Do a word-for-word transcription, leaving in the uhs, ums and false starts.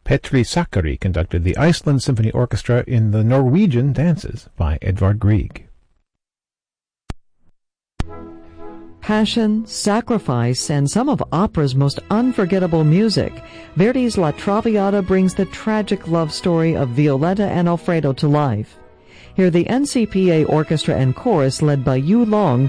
Petri Sakari conducted the Iceland Symphony Orchestra in the Norwegian Dances by Edvard Grieg. Passion, sacrifice, and some of opera's most unforgettable music, Verdi's La Traviata brings the tragic love story of Violetta and Alfredo to life. Hear the N C P A Orchestra and Chorus led by Yu Long